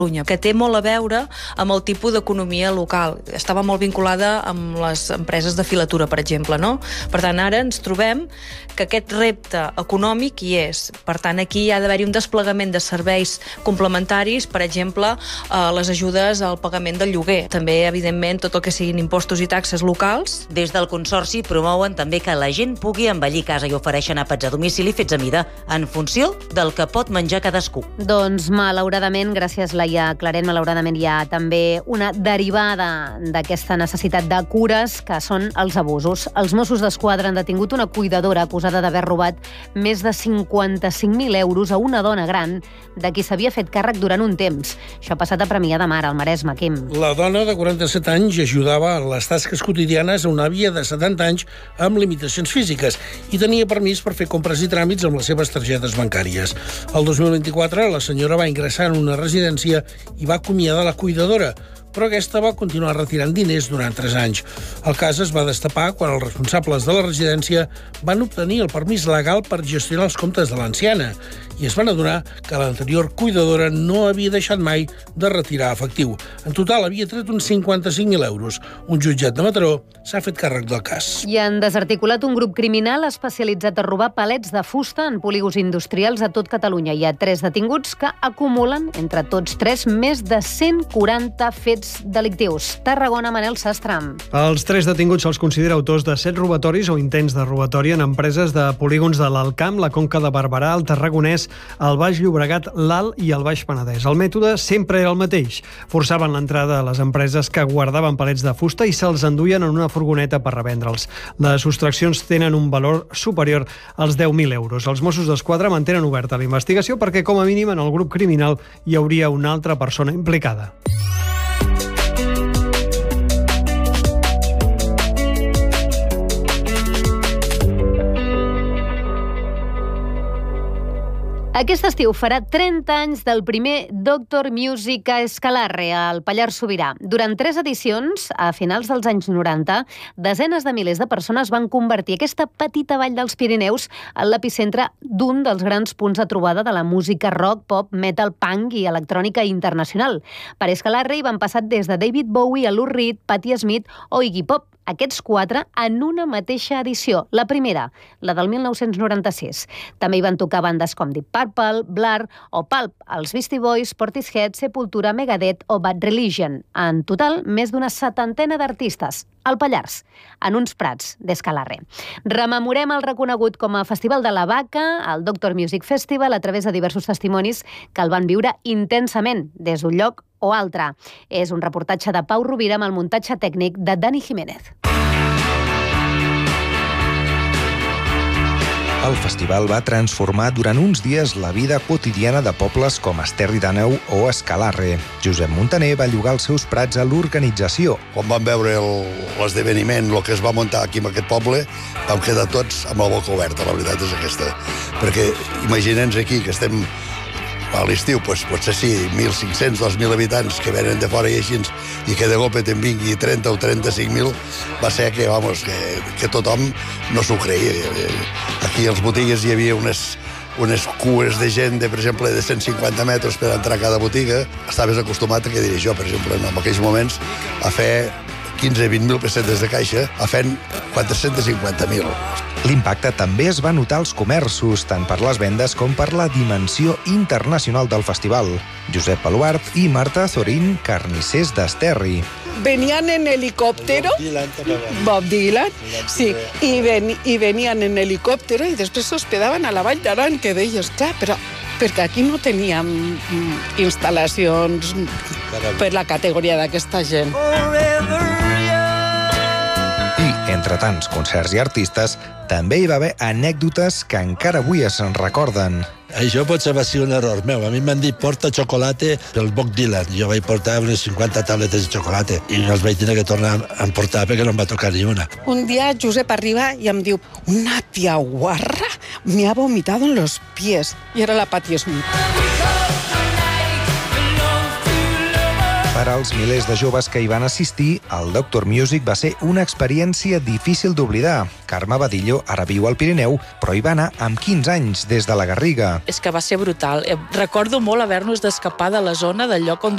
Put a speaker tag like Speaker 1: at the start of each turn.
Speaker 1: que té molt a veure amb el tipus d'economia local. Estava molt vinculada amb les empreses de filatura, per exemple, no? Per tant, ara ens trobem que aquest repte econòmic hi és. Per tant, aquí hi ha d'haver-hi un desplegament de serveis complementaris, per exemple, les ajudes al pagament del lloguer. També, evidentment, tot el que siguin impostos i taxes locals.
Speaker 2: Des del Consorci promouen també que la gent pugui embellir casa i ofereixen àpats a domicili fets a mida, en funció del que pot menjar cadascú.
Speaker 3: Doncs, malauradament, gràcies, Laia Claret, malauradament hi ha també una derivada d'aquesta necessitat de cures, que són els abusos. Els Mossos d'Esquadra han detingut una cuidadora acusada d'haver robat més de 55.000 euros a una dona gran de qui s'havia fet càrrec durant un temps. Això ha passat a Premià de Mar, al Maresme, Quim.
Speaker 4: La dona de 47 anys ajudava en les tasques quotidianes a una àvia de 70 anys amb limitacions físiques i tenia permís per fer compres i tràmits amb les seves targetes bancàries. El 2024, la senyora va ingressar en una residència i va acomiadar la cuidadora, però aquesta va continuar retirant diners durant 3 anys. El cas es va destapar quan els responsables de la residència van obtenir el permís legal per gestionar els comptes de l'anciana i es van adonar que l'anterior cuidadora no havia deixat mai de retirar efectiu. En total havia tret uns 55.000 euros. Un jutjat de Mataró s'ha fet càrrec del cas.
Speaker 3: I han desarticulat un grup criminal especialitzat a robar palets de fusta en polígons industrials a tot Catalunya. Hi ha 3 detinguts que acumulen, entre tots 3, més de 140 fets delictius. Tarragona, Manel Sastre.
Speaker 5: Els 3 detinguts se'ls considera autors de 7 robatoris o intents de robatori en empreses de polígons de l'Alcamp, la Conca de Barberà, el Tarragonès, el Baix Llobregat, l'Alt i el Baix Penedès. El mètode sempre era el mateix. Forçaven l'entrada a les empreses que guardaven palets de fusta i se'ls enduien en una furgoneta per revendre'ls. Les sostraccions tenen un valor superior als 10.000 euros. Els Mossos d'Esquadra mantenen oberta la investigació perquè, com a mínim, en el grup criminal hi hauria una altra persona implicada.
Speaker 3: Aquest estiu farà 30 anys del primer Doctor Music a Escalarre, al Pallars Sobirà. Durant 3 edicions, a finals dels anys 90, desenes de milers de persones van convertir aquesta petita vall dels Pirineus en l'epicentre d'un dels grans punts de trobada de la música rock, pop, metal, punk i electrònica internacional. Per Escalarre hi van passar des de David Bowie a Lou Reed, Patti Smith o Iggy Pop. Aquests 4 en una mateixa edició. La primera, la del 1996. També hi van tocar bandes com Deep Purple, Blur o Pulp, els Beastie Boys, Portishead, Sepultura, Megadeth o Bad Religion. En total, més d'una 70 d'artistes. Al Pallars, en uns prats d'Escalarre. Rememorem el reconegut com a Festival de la Vaca, el Doctor Music Festival, a través de diversos testimonis que el van viure intensament des d'un lloc o altre. És un reportatge de Pau Rovira amb el muntatge tècnic de Dani Jiménez.
Speaker 6: El festival va transformar durant uns dies la vida quotidiana de pobles com Esterri d'Àneu o Escalarre. Josep Montaner va llogar els seus prats a l'organització.
Speaker 7: Quan vam veure l'esdeveniment, el que es va muntar aquí en aquest poble, vam quedar tots amb la boca oberta, la veritat és aquesta. Perquè imagina'ns aquí que estem a l'estiu, potser sí, 1.500, 2.000 habitants que venen de fora i així, i que de cop te'n vingui 30 o 35.000, va ser que, que tothom no s'ho creia. Aquí als botigues hi havia unes cues de gent, per exemple, de 150 metres per entrar a cada botiga. Estaves acostumat, que diria jo, per exemple, en aquells moments, a fer 15-20.000 pessetes de caixa, a fent 450.000.
Speaker 6: L'impacte també es va notar als comerços, tant per les vendes com per la dimensió internacional del festival. Josep Baluart i Marta Azorín, carnissers d'Esterri.
Speaker 8: Venían en helicóptero, Bob Dylan, sí, y venían en helicóptero y después se hospedaban a la Vall d'Aran, que d'ells, clar, però perquè aquí no teníem instal·lacions per la categoria d'aquesta gent.
Speaker 6: I, entre tants concerts i artistes, també hi va haver anècdotes que encara avui es recorden.
Speaker 9: Això potser va ser un error meu. A mi m'han dit porta xocolata pel Bob Dylan. Jo vaig portar unes 50 tabletes de xocolata i els vaig tenir que tornar a emportar perquè no em va tocar ni una.
Speaker 8: Un dia Josep arriba i em diu una tia guarra me ha vomitado en los pies. I era la Patti Smith.
Speaker 6: Per als milers de joves que hi van assistir, el Doctor Music va ser una experiència difícil d'oblidar. Carme Badillo ara viu al Pirineu, però hi va anar amb 15 anys des de la Garriga.
Speaker 10: És que va ser brutal. Recordo molt haver-nos d'escapar de la zona del lloc on